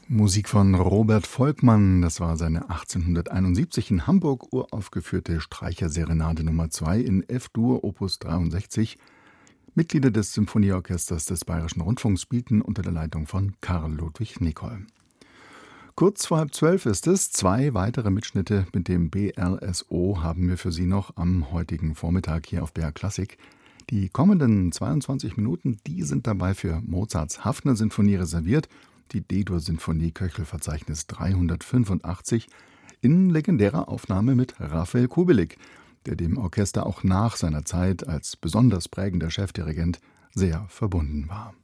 Musik von Robert Volkmann, das war seine 1871 in Hamburg uraufgeführte Streicherserenade Nummer 2 in F-Dur Opus 63. Mitglieder des Symphonieorchesters des Bayerischen Rundfunks spielten unter der Leitung von Karl Ludwig Nicol. Kurz vor 11:30 ist es. 2 weitere Mitschnitte mit dem BRSO haben wir für Sie noch am heutigen Vormittag hier auf BR Klassik. Die kommenden 22 Minuten, die sind dabei für Mozarts Haffner-Sinfonie reserviert, die D-Dur-Sinfonie Köchelverzeichnis 385, in legendärer Aufnahme mit Rafael Kubelik, der dem Orchester auch nach seiner Zeit als besonders prägender Chefdirigent sehr verbunden war.